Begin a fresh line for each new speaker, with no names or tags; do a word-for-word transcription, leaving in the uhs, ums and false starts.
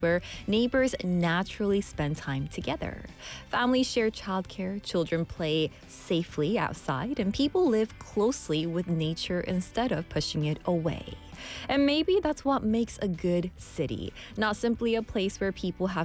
where neighbors naturally spend time together. Families share childcare, children play safely outside, and people live closely with nature instead of pushing it away. And maybe that's what makes a good city, not simply a place where people have